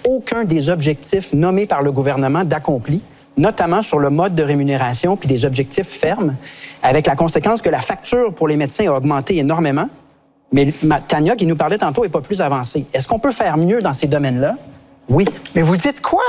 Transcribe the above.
aucun des objectifs nommés par le gouvernement d'accompli, notamment sur le mode de rémunération puis des objectifs fermes, avec la conséquence que la facture pour les médecins a augmenté énormément. Mais Tania, qui nous parlait tantôt, n'est pas plus avancée. Est-ce qu'on peut faire mieux dans ces domaines-là? Oui. Mais vous dites quoi?